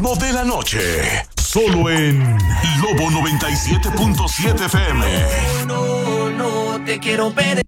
ritmo de la noche. Solo en Lobo 97.7 FM. No te quiero perder.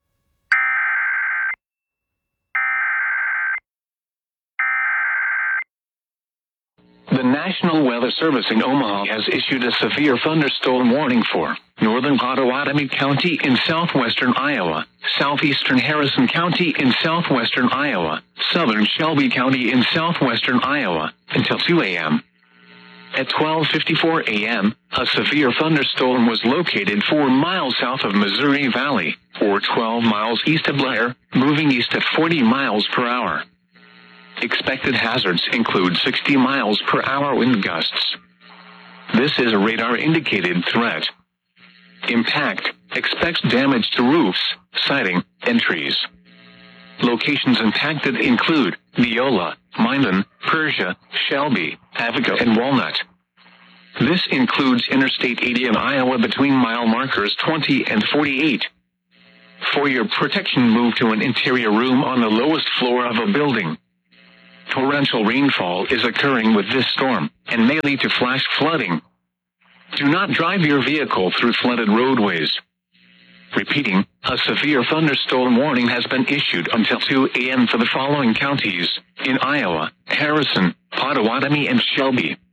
The National Weather Service in Omaha has issued a severe thunderstorm warning for northern Pottawatomie County in southwestern Iowa, southeastern Harrison County in southwestern Iowa, southern Shelby County in southwestern Iowa, until 2 a.m. At 12:54 a.m., a severe thunderstorm was located 4 miles south of Missouri Valley, or 12 miles east of Blair, moving east at 40 miles per hour. Expected hazards include 60 miles per hour wind gusts. This is a radar-indicated threat. Impact: expects damage to roofs, siding, and trees. Locations impacted include Neola, Minden, Persia, Shelby, Avica, and Walnut. This includes Interstate 80 in Iowa between mile markers 20 and 48. For your protection, move to an interior room on the lowest floor of a building. Torrential rainfall is occurring with this storm, and may lead to flash flooding. Do not drive your vehicle through flooded roadways. Repeating, a severe thunderstorm warning has been issued until 2 a.m. for the following counties in Iowa: Harrison, Pottawatomie, and Shelby.